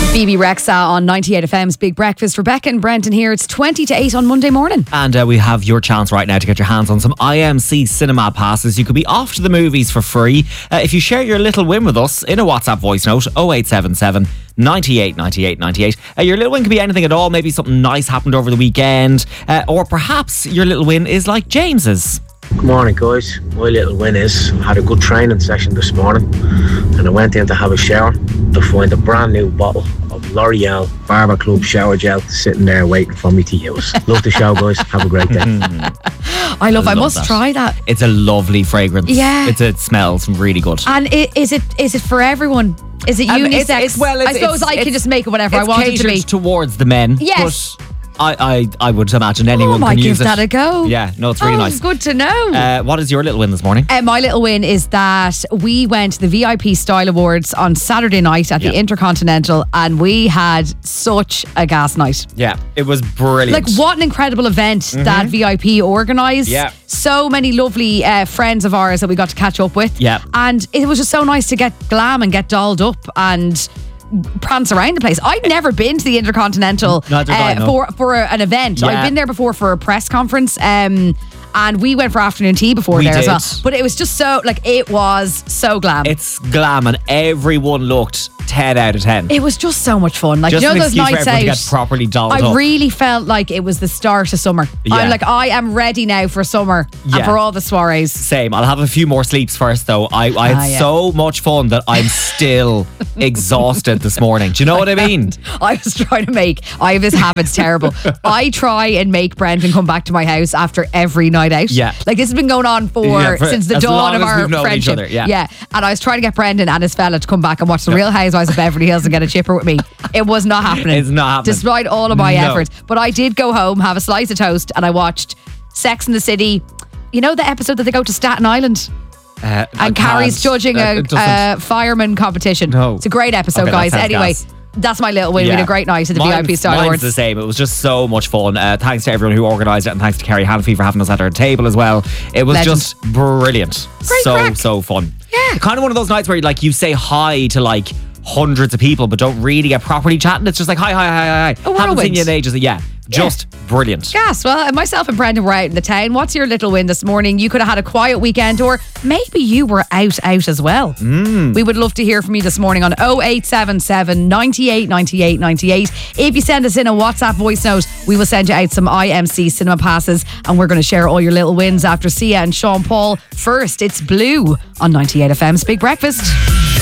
Phoebe Rexa on 98 FM's Big Breakfast. Rebecca and Brendan here. It's 20 to 8 on Monday morning. And we have your chance right now to get your hands on some IMC cinema passes. You could be off to the movies for free if you share your little win with us in a WhatsApp voice note 0877 98 98 98. Your little win could be anything at all. Maybe something nice happened over the weekend, or perhaps your little win is like James's. Good morning, guys. My little win is I had a good training session this morning and I went in to have a shower to find a brand new bottle of L'Oreal Barber Club shower gel sitting there waiting for me to use. Love the show, guys. Have a great day. I must try that. It's a lovely fragrance. Yeah. It smells really good. And is it for everyone? Is it unisex? I suppose I can just make it whatever I want it to be. It's catered towards the men. Yes. But I would imagine anyone can use it. give that a go. Yeah, no, it's really nice. It's good to know. What is your little win this morning? My little win is that we went to the VIP Style Awards on Saturday night at the Intercontinental, and we had such a gas night. Yeah, it was brilliant. Like, what an incredible event that VIP organised. Yeah. So many lovely friends of ours that we got to catch up with. Yeah. And it was just so nice to get glam and get dolled up and prance around the place. I'd never been to the Intercontinental for an event. Yeah. I've been there before for a press conference, and we went for afternoon tea before as well. But it was just so, it was so glam. It's glam, and everyone looked 10 out of 10. It was just so much fun. Like, just you know, those nights for everyone out, to get properly dolled up. I really felt like it was the start of summer. Yeah. I'm like, I am ready now for summer and for all the soirees. Same. I'll have a few more sleeps first, though. I had so much fun that I'm still exhausted this morning. Do you know what I mean? I was trying to I have this habit, it's terrible. I try and make Brendan come back to my house after every night out. Yeah. Like, this has been going on since the dawn of our friendship. Yeah. And I was trying to get Brendan and his fella to come back and watch The Real Housewives of Beverly Hills and get a chipper with me. It was not happening. It's not happening. Despite all of my efforts. But I did go home, have a slice of toast, and I watched Sex and the City. You know the episode that they go to Staten Island? And Carrie's judging a fireman competition. No. It's a great episode, guys. Anyway, that's my little win. We had a great night at the VIP Style Awards. Mine's the same. It was just so much fun. Thanks to everyone who organised it, and thanks to Kerry Hanafy for having us at her table as well. It was just brilliant. So fun. Yeah. Kind of one of those nights where you say hi to hundreds of people but don't really get properly chatting. It's just like hi. Haven't seen you in ages. Just brilliant. Yes, well, myself and Brendan were out in the town. What's your little win this morning? You could have had a quiet weekend, or maybe you were out as well. We would love to hear from you this morning on 0877 98 98 98. If you send us in a WhatsApp voice note, we will send you out some IMC cinema passes, and we're going to share all your little wins after Sia and Sean Paul. First, it's Blue on 98 FM's Big Breakfast.